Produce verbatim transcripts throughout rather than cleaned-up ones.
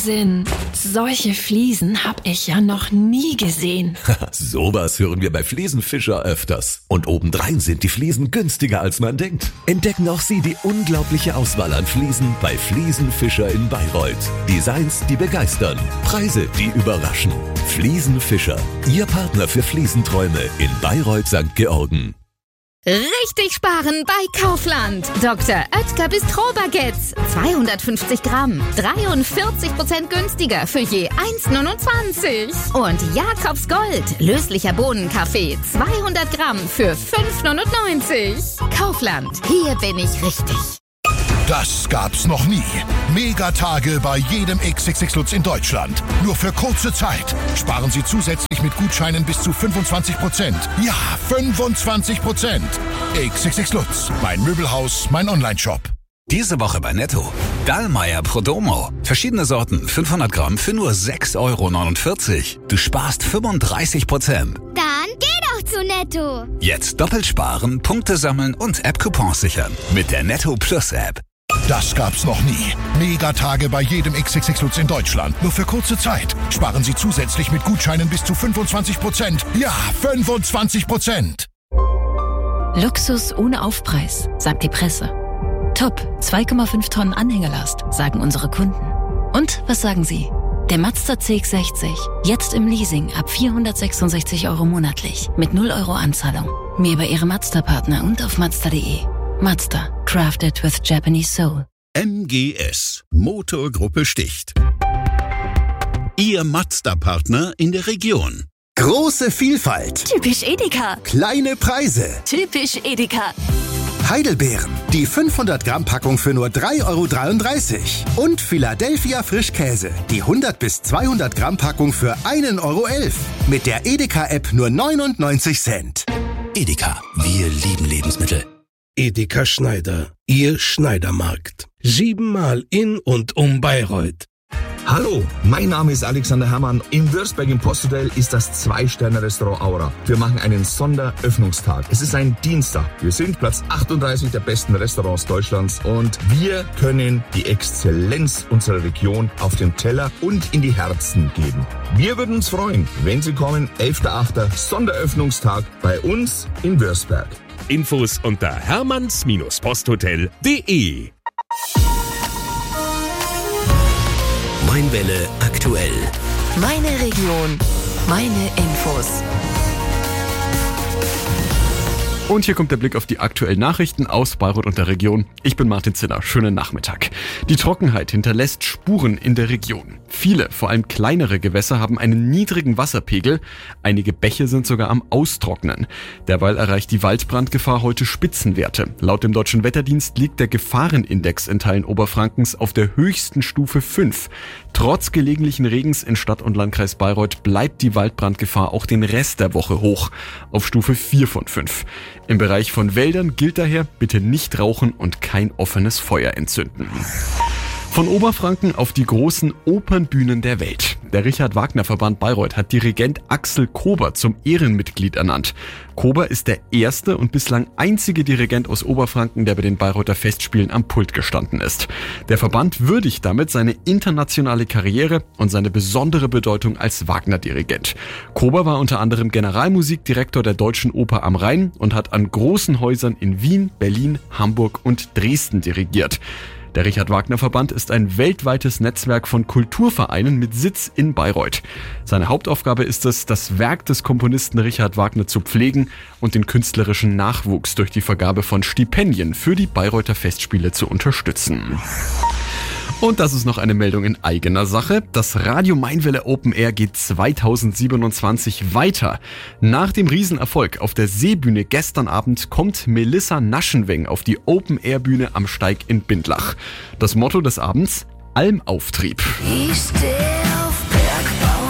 Wahnsinn! Solche Fliesen hab ich ja noch nie gesehen. Sowas hören wir bei Fliesenfischer öfters. Und obendrein sind die Fliesen günstiger, als man denkt. Entdecken auch Sie die unglaubliche Auswahl an Fliesen bei Fliesenfischer in Bayreuth. Designs, die begeistern. Preise, die überraschen. Fliesenfischer, Ihr Partner für Fliesenträume in Bayreuth Sankt Georgen. Richtig sparen bei Kaufland. Doktor Oetker Bistro-Baguettes. zweihundertfünfzig Gramm. dreiundvierzig Prozent günstiger für je eins neunundzwanzig. Und Jakobs Gold. Löslicher Bohnenkaffee. zweihundert Gramm für fünf neunundneunzig. Kaufland. Hier bin ich richtig. Das gab's noch nie. Megatage bei jedem X X X Lutz in Deutschland. Nur für kurze Zeit. Sparen Sie zusätzlich mit Gutscheinen bis zu fünfundzwanzig Prozent. Ja, fünfundzwanzig Prozent. X X X Lutz. Mein Möbelhaus, mein Onlineshop. Diese Woche bei Netto. Dallmayr Prodomo. Verschiedene Sorten, fünfhundert Gramm für nur sechs Euro neunundvierzig. Du sparst fünfunddreißig Prozent. Dann geh doch zu Netto. Jetzt doppelt sparen, Punkte sammeln und App-Coupons sichern. Mit der Netto Plus App. Das gab's noch nie. Megatage bei jedem X X X Lutz in Deutschland. Nur für kurze Zeit. Sparen Sie zusätzlich mit Gutscheinen bis zu fünfundzwanzig Prozent. Ja, fünfundzwanzig Prozent. Luxus ohne Aufpreis, sagt die Presse. Top, zwei Komma fünf Tonnen Anhängerlast, sagen unsere Kunden. Und was sagen Sie? Der Mazda C X sechzig, jetzt im Leasing ab vierhundertsechsundsechzig Euro monatlich, mit null Euro Anzahlung. Mehr bei Ihrem Mazda-Partner und auf mazda punkt de. Mazda, crafted with Japanese soul. M G S, Motorgruppe Sticht. Ihr Mazda-Partner in der Region. Große Vielfalt. Typisch Edeka. Kleine Preise. Typisch Edeka. Heidelbeeren, die fünfhundert Gramm Packung für nur drei Euro dreiunddreißig. Und Philadelphia Frischkäse, die hundert bis zweihundert Gramm Packung für ein Euro elf. Mit der Edeka-App nur neunundneunzig Cent. Edeka, wir lieben Lebensmittel. Edeka Schneider, Ihr Schneidermarkt. Siebenmal in und um Bayreuth. Hallo, mein Name ist Alexander Herrmann. In Würzberg im Posthotel ist das Zwei-Sterne-Restaurant Aura. Wir machen einen Sonderöffnungstag. Es ist ein Dienstag. Wir sind Platz achtunddreißig der besten Restaurants Deutschlands und wir können die Exzellenz unserer Region auf den Teller und in die Herzen geben. Wir würden uns freuen, wenn Sie kommen. elfter achter Sonderöffnungstag bei uns in Würzberg. Infos unter hermanns Posthotel punkt de. Mainwelle aktuell. Meine Region, meine Infos. Und hier kommt der Blick auf die aktuellen Nachrichten aus Bayreuth und der Region. Ich bin Martin Zinner. Schönen Nachmittag. Die Trockenheit hinterlässt Spuren in der Region. Viele, vor allem kleinere Gewässer haben einen niedrigen Wasserpegel. Einige Bäche sind sogar am Austrocknen. Derweil erreicht die Waldbrandgefahr heute Spitzenwerte. Laut dem Deutschen Wetterdienst liegt der Gefahrenindex in Teilen Oberfrankens auf der höchsten Stufe fünf. Trotz gelegentlichen Regens in Stadt und Landkreis Bayreuth bleibt die Waldbrandgefahr auch den Rest der Woche hoch, auf Stufe vier von fünf. Im Bereich von Wäldern gilt daher, bitte nicht rauchen und kein offenes Feuer entzünden. Von Oberfranken auf die großen Opernbühnen der Welt. Der Richard-Wagner-Verband Bayreuth hat Dirigent Axel Kober zum Ehrenmitglied ernannt. Kober ist der erste und bislang einzige Dirigent aus Oberfranken, der bei den Bayreuther Festspielen am Pult gestanden ist. Der Verband würdigt damit seine internationale Karriere und seine besondere Bedeutung als Wagner-Dirigent. Kober war unter anderem Generalmusikdirektor der Deutschen Oper am Rhein und hat an großen Häusern in Wien, Berlin, Hamburg und Dresden dirigiert. Der Richard-Wagner-Verband ist ein weltweites Netzwerk von Kulturvereinen mit Sitz in Bayreuth. Seine Hauptaufgabe ist es, das Werk des Komponisten Richard Wagner zu pflegen und den künstlerischen Nachwuchs durch die Vergabe von Stipendien für die Bayreuther Festspiele zu unterstützen. Und das ist noch eine Meldung in eigener Sache. Das Radio Mainwelle Open Air geht zweitausendsiebenundzwanzig weiter. Nach dem Riesenerfolg auf der Seebühne gestern Abend kommt Melissa Naschenweng auf die Open Air Bühne am Steig in Bindlach. Das Motto des Abends: Almauftrieb. Ich steh auf Bergbau und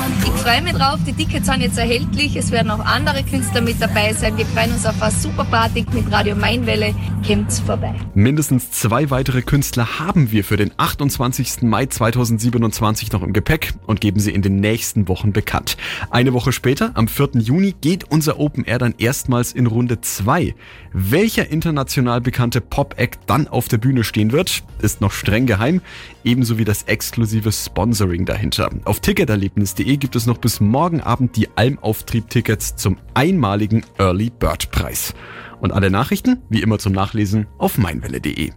freue mich drauf. Die Tickets sind jetzt erhältlich. Es werden auch andere Künstler mit dabei sein. Wir freuen uns auf eine super Party mit Radio Mainwelle. Kommt's vorbei. Mindestens zwei weitere Künstler haben wir für den achtundzwanzigsten Mai zweitausendsiebenundzwanzig noch im Gepäck und geben sie in den nächsten Wochen bekannt. Eine Woche später, am vierten Juni, geht unser Open Air dann erstmals in Runde zwei. Welcher international bekannte Pop-Act dann auf der Bühne stehen wird, ist noch streng geheim, ebenso wie das exklusive Sponsoring dahinter. Auf ticketerlebnis punkt de gibt es noch bis morgen Abend die Almauftrieb-Tickets zum einmaligen Early Bird Preis. Und alle Nachrichten, wie immer zum Nachlesen, auf meinwelle punkt de.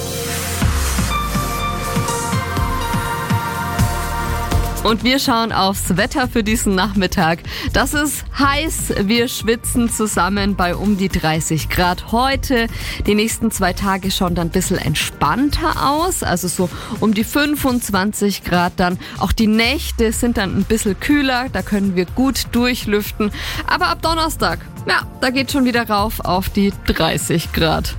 Und wir schauen aufs Wetter für diesen Nachmittag. Das ist heiß. Wir schwitzen zusammen bei um die dreißig Grad heute. Die nächsten zwei Tage schauen dann ein bisschen entspannter aus. Also so um die fünfundzwanzig Grad dann. Auch die Nächte sind dann ein bisschen kühler. Da können wir gut durchlüften. Aber ab Donnerstag, ja, da geht schon wieder rauf auf die dreißig Grad.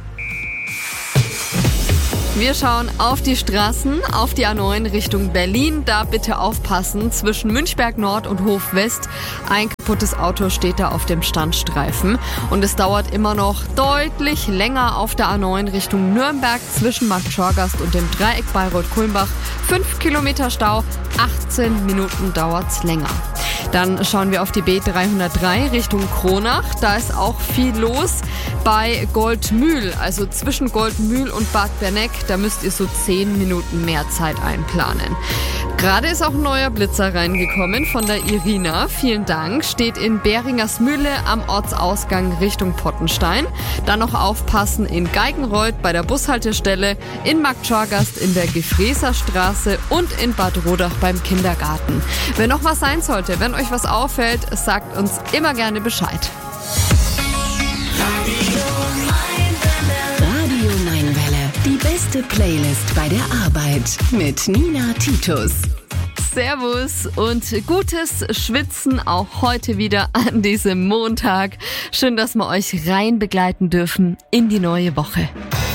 Wir schauen auf die Straßen, auf die A neun Richtung Berlin. Da bitte aufpassen, zwischen Münchberg Nord und Hof West. Ein kaputtes Auto steht da auf dem Standstreifen. Und es dauert immer noch deutlich länger auf der A neun Richtung Nürnberg zwischen Markt Schorgast und dem Dreieck Bayreuth-Kulmbach. Fünf Kilometer Stau, achtzehn Minuten dauert's länger. Dann schauen wir auf die B dreihundertdrei Richtung Kronach. Da ist auch viel los bei Goldmühl, also zwischen Goldmühl und Bad Berneck. Da müsst ihr so zehn Minuten mehr Zeit einplanen. Gerade ist auch ein neuer Blitzer reingekommen von der Irina. Vielen Dank. Steht in Beringersmühle am Ortsausgang Richtung Pottenstein. Dann noch aufpassen in Geigenreuth bei der Bushaltestelle, in Markt Schorgast in der Gefräßerstraße und in Bad Rodach beim Kindergarten. Wenn noch was sein sollte, wenn euch was auffällt, sagt uns immer gerne Bescheid. Radio Mainwelle. Die beste Playlist bei der Arbeit mit Nina Titus. Servus und gutes Schwitzen auch heute wieder an diesem Montag. Schön, dass wir euch rein begleiten dürfen in die neue Woche.